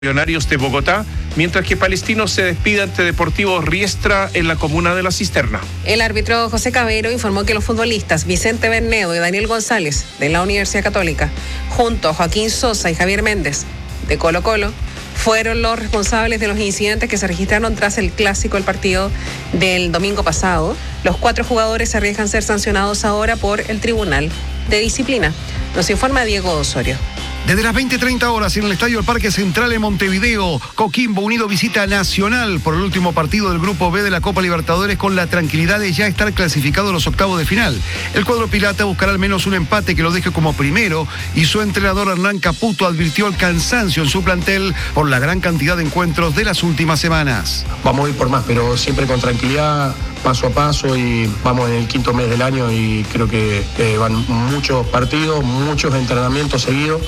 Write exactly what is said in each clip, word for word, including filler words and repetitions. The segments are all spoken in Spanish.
Millonarios de Bogotá, mientras que Palestino se despide ante Deportivo Riestra en la comuna de La Cisterna. El árbitro José Cabero informó que los futbolistas Vicente Bernedo y Daniel González de la Universidad Católica, junto a Joaquín Sosa y Javier Méndez de Colo Colo, fueron los responsables de los incidentes que se registraron tras el clásico del partido del domingo pasado. Los cuatro jugadores se arriesgan ser sancionados ahora por el Tribunal de Disciplina. Nos informa Diego Osorio. Desde las veinte treinta horas en el Estadio del Parque Central en Montevideo, Coquimbo Unido visita Nacional por el último partido del Grupo B de la Copa Libertadores con la tranquilidad de ya estar clasificado a los octavos de final. El cuadro pirata buscará al menos un empate que lo deje como primero y su entrenador Hernán Caputo advirtió el cansancio en su plantel por la gran cantidad de encuentros de las últimas semanas. Vamos a ir por más, pero siempre con tranquilidad, paso a paso, y vamos en el quinto mes del año y creo que eh, van muchos partidos, muchos entrenamientos seguidos,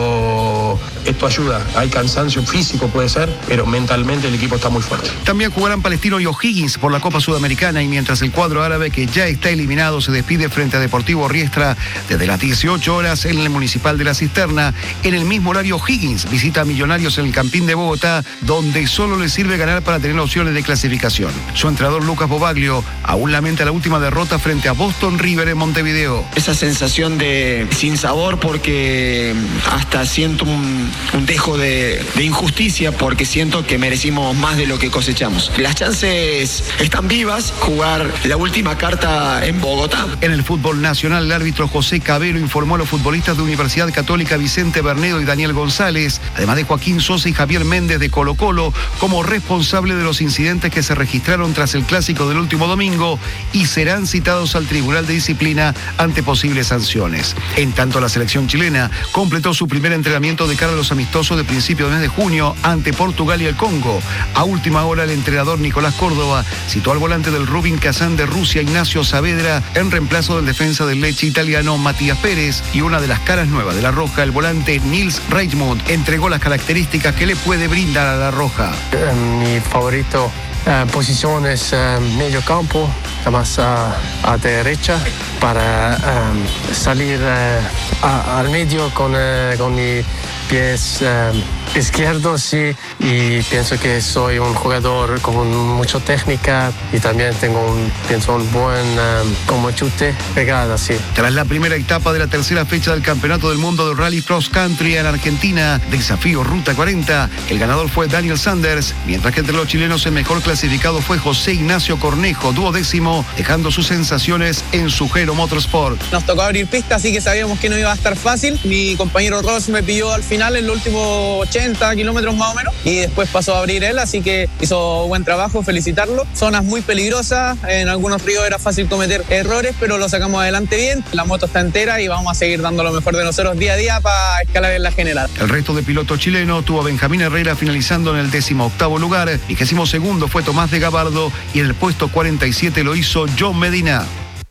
pero esto ayuda. Hay cansancio físico, puede ser, pero mentalmente el equipo está muy fuerte. También jugarán Palestino y O'Higgins por la Copa Sudamericana, y mientras el cuadro árabe, que ya está eliminado, se despide frente a Deportivo Riestra desde las dieciocho horas en el Municipal de La Cisterna. En el mismo horario, O'Higgins visita a Millonarios en el Campín de Bogotá, donde solo le sirve ganar para tener opciones de clasificación. Su entrenador Lucas Bobaglio aún lamenta la última derrota frente a Boston River en Montevideo. Esa sensación de sinsabor, porque hasta siento un, un dejo de, de injusticia, porque siento que merecimos más de lo que cosechamos. Las chances están vivas, jugar la última carta en Bogotá. En el fútbol nacional, el árbitro José Cabero informó a los futbolistas de Universidad Católica Vicente Bernedo y Daniel González, además de Joaquín Sosa y Javier Méndez de Colo Colo, como responsable de los incidentes que se registraron tras el clásico del último domingo, y serán citados al Tribunal de Disciplina ante posibles sanciones. En tanto, la selección chilena completó su primer entrenamiento de cara a los amistosos de principio de mes de junio ante Portugal y el Congo. A última hora, el entrenador Nicolás Córdoba citó al volante del Rubin Kazán de Rusia, Ignacio Saavedra, en reemplazo del defensa del Lecce italiano Matías Pérez, y una de las caras nuevas de la Roja, el volante Nils Reichmund, entregó las características que le puede brindar a la Roja. Mi favorito Uh, posición es uh, medio campo, más uh, a derecha, para um, salir uh, a, al medio con, uh, con mis pies uh, izquierdos, sí, y pienso que soy un jugador con mucha técnica y también tengo un, pienso, un buen um, como chute pegada, sí. Tras la primera etapa de la tercera fecha del Campeonato del Mundo de Rally Cross Country en Argentina, Desafío Ruta cuarenta, el ganador fue Daniel Sanders, mientras que entre los chilenos el mejor clasificado fue José Ignacio Cornejo, duodécimo, dejando sus sensaciones en Sugero Motorsport. Nos tocó abrir pista, así que sabíamos que no iba a estar fácil. Mi compañero Ross me pilló al final en los últimos ochenta kilómetros más o menos, y después pasó a abrir él, así que hizo buen trabajo, felicitarlo. Zonas muy peligrosas, en algunos ríos era fácil cometer errores, pero lo sacamos adelante bien. La moto está entera y vamos a seguir dando lo mejor de nosotros día a día para escalar en la general. El resto de pilotos chilenos tuvo a Benjamín Herrera finalizando en el décimo octavo lugar, vigésimo segundo fue Tomás de Gabardo, y en el puesto cuarenta y siete lo hizo John Medina.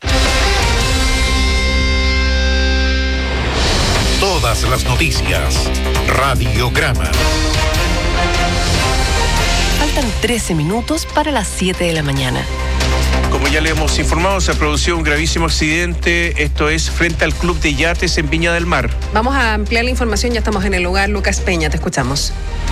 Todas las noticias, Radiograma. Faltan trece minutos para las siete de la mañana. Como ya le hemos informado, se produció un gravísimo accidente, esto es frente al Club de Yates en Viña del Mar. Vamos a ampliar la información, ya estamos en el lugar. Lucas Peña, te escuchamos.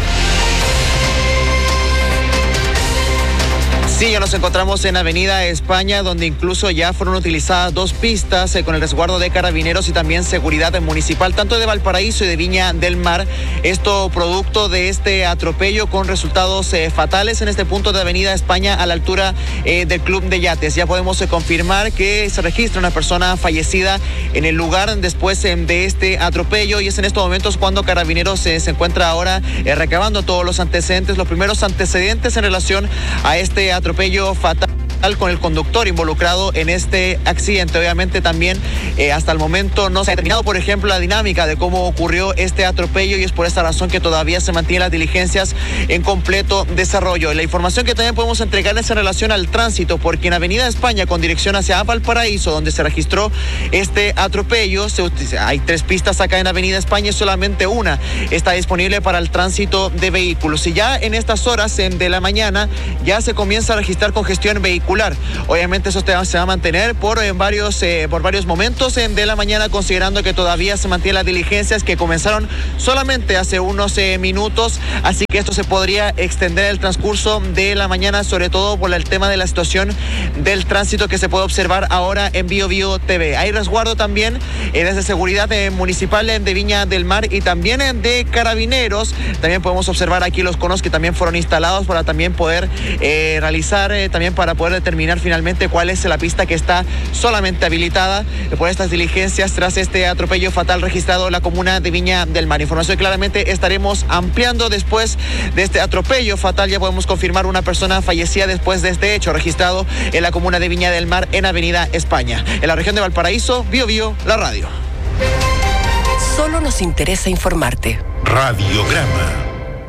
Sí, ya nos encontramos en Avenida España, donde incluso ya fueron utilizadas dos pistas eh, con el resguardo de carabineros y también seguridad municipal, tanto de Valparaíso y de Viña del Mar. Esto producto de este atropello con resultados eh, fatales en este punto de Avenida España a la altura eh, del Club de Yates. Ya podemos eh, confirmar que se registra una persona fallecida en el lugar después eh, de este atropello, y es en estos momentos cuando Carabineros eh, se encuentra ahora eh, recabando todos los antecedentes, los primeros antecedentes en relación a este atropello. atropello fatal con el conductor involucrado en este accidente. Obviamente también eh, hasta el momento no se ha determinado, por ejemplo, la dinámica de cómo ocurrió este atropello, y es por esta razón que todavía se mantienen las diligencias en completo desarrollo. La información que también podemos entregarles en relación al tránsito, porque en Avenida España con dirección hacia Valparaíso, donde se registró este atropello, se, hay tres pistas acá en Avenida España y solamente una está disponible para el tránsito de vehículos. Y ya en estas horas de la mañana ya se comienza a registrar congestión vehicular circular. Obviamente eso se va a mantener por en varios, eh, por varios momentos en de la mañana, considerando que todavía se mantienen las diligencias que comenzaron solamente hace unos eh, minutos, así que esto se podría extender el transcurso de la mañana, sobre todo por el tema de la situación del tránsito que se puede observar ahora en Bio Bio T V. Hay resguardo también eh, desde seguridad eh, municipal de Viña del Mar y también eh, de carabineros. También podemos observar aquí los conos que también fueron instalados para también poder eh, realizar, eh, también para poder determinar finalmente cuál es la pista que está solamente habilitada eh, por estas diligencias tras este atropello fatal registrado en la comuna de Viña del Mar. Información que claramente estaremos ampliando después de este atropello fatal. Ya podemos confirmar una persona fallecida después de este hecho registrado en la comuna de Viña del Mar en Avenida España. En la región de Valparaíso, Bio Bio, la radio. Solo nos interesa informarte. Radiograma.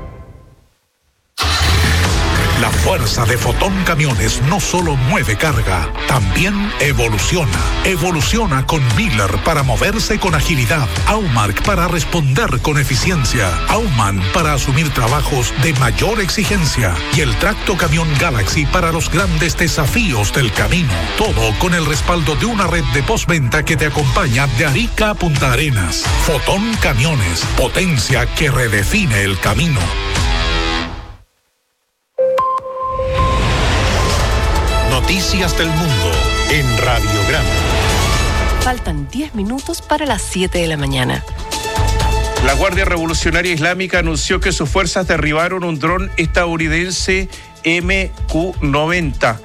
La fuerza de Fotón Camiones no solo mueve carga, también evoluciona. Evoluciona con Miller para moverse con agilidad, Aumark para responder con eficiencia, Auman para asumir trabajos de mayor exigencia y el tracto camión Galaxy para los grandes desafíos del camino. Todo con el respaldo de una red de postventa que te acompaña de Arica a Punta Arenas. Fotón Camiones, potencia que redefine el camino. Noticias del mundo en Radiograma. Faltan diez minutos para las siete de la mañana. La Guardia Revolucionaria Islámica anunció que sus fuerzas derribaron un dron estadounidense M Q noventa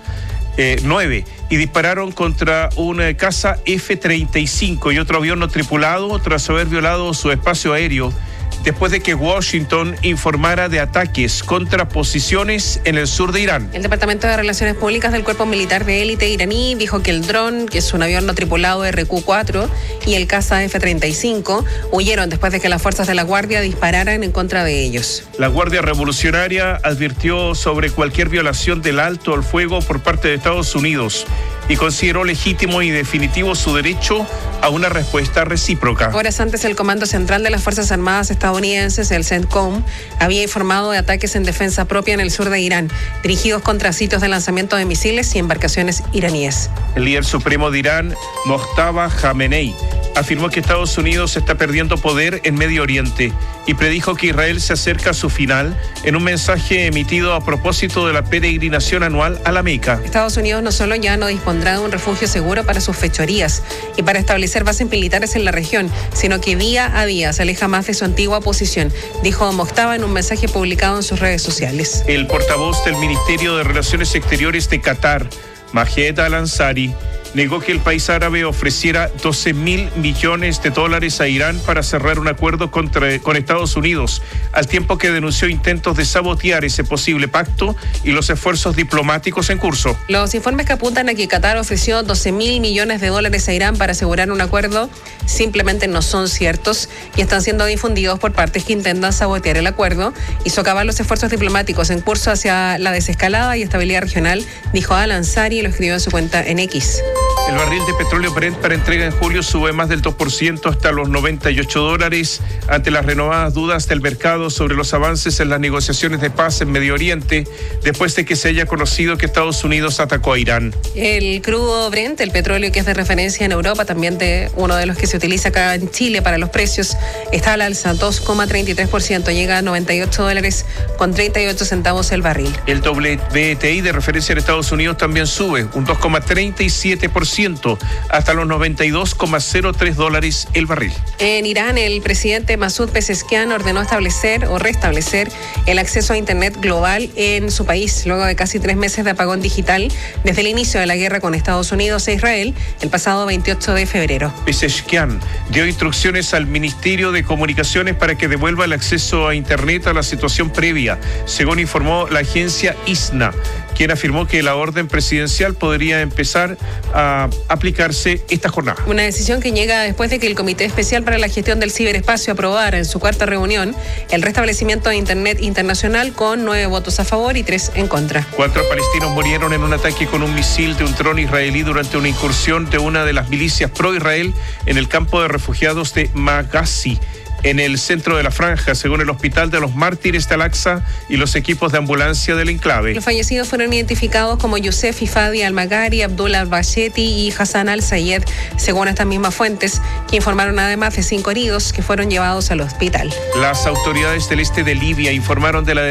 nueve y dispararon contra una casa F treinta y cinco y otro avión no tripulado tras haber violado su espacio aéreo, después de que Washington informara de ataques contra posiciones en el sur de Irán. El Departamento de Relaciones Públicas del Cuerpo Militar de Élite iraní dijo que el dron, que es un avión no tripulado R Q cuatro, y el caza F treinta y cinco huyeron después de que las fuerzas de la Guardia dispararan en contra de ellos. La Guardia Revolucionaria advirtió sobre cualquier violación del alto al fuego por parte de Estados Unidos y consideró legítimo y definitivo su derecho a una respuesta recíproca. Horas antes, el Comando Central de las Fuerzas Armadas estadounidenses, el CENTCOM, había informado de ataques en defensa propia en el sur de Irán, dirigidos contra sitios de lanzamiento de misiles y embarcaciones iraníes. El líder supremo de Irán, Mojtaba Khamenei, afirmó que Estados Unidos está perdiendo poder en Medio Oriente y predijo que Israel se acerca a su final en un mensaje emitido a propósito de la peregrinación anual a la Meca. Estados Unidos no solo ya no dispondrá de un refugio seguro para sus fechorías y para establecer bases militares en la región, sino que día a día se aleja más de su antigua posición, dijo Mojtaba en un mensaje publicado en sus redes sociales. El portavoz del Ministerio de Relaciones Exteriores de Qatar, Majed Al-Ansari, negó que el país árabe ofreciera doce mil millones de dólares a Irán para cerrar un acuerdo contra, con Estados Unidos, al tiempo que denunció intentos de sabotear ese posible pacto y los esfuerzos diplomáticos en curso. Los informes que apuntan a que Qatar ofreció doce mil millones de dólares a Irán para asegurar un acuerdo simplemente no son ciertos y están siendo difundidos por partes que intentan sabotear el acuerdo y socavar los esfuerzos diplomáticos en curso hacia la desescalada y estabilidad regional, dijo Al-Ansari y lo escribió en su cuenta en X. El barril de petróleo Brent para entrega en julio sube más del dos por ciento hasta los noventa y ocho dólares ante las renovadas dudas del mercado sobre los avances en las negociaciones de paz en Medio Oriente después de que se haya conocido que Estados Unidos atacó a Irán. El crudo Brent, el petróleo que es de referencia en Europa, también de uno de los que se utiliza acá en Chile para los precios, está al alza dos coma treinta y tres por ciento, llega a noventa y ocho dólares con treinta y ocho centavos el barril. El W T I de referencia en Estados Unidos también sube un dos coma treinta y siete por ciento hasta los noventa y dos coma cero tres dólares el barril. En Irán, el presidente Masoud Pezeshkian ordenó establecer o restablecer el acceso a Internet global en su país, luego de casi tres meses de apagón digital desde el inicio de la guerra con Estados Unidos e Israel el pasado veintiocho de febrero. Pezeshkian dio instrucciones al Ministerio de Comunicaciones para que devuelva el acceso a Internet a la situación previa, según informó la agencia I S N A, quien afirmó que la orden presidencial podría empezar a aplicarse esta jornada. Una decisión que llega después de que el Comité Especial para la Gestión del Ciberespacio aprobara en su cuarta reunión el restablecimiento de Internet internacional con nueve votos a favor y tres en contra. Cuatro palestinos murieron en un ataque con un misil de un dron israelí durante una incursión de una de las milicias pro-Israel en el campo de refugiados de Maghazi, en el centro de la franja, según el Hospital de los Mártires de Al-Aqsa y los equipos de ambulancia del enclave. Los fallecidos fueron identificados como Youssef Ifadi Al-Magari, Abdullah Al-Bachetti y Hassan Al-Sayed, según estas mismas fuentes, que informaron además de cinco heridos que fueron llevados al hospital. Las autoridades del este de Libia informaron de la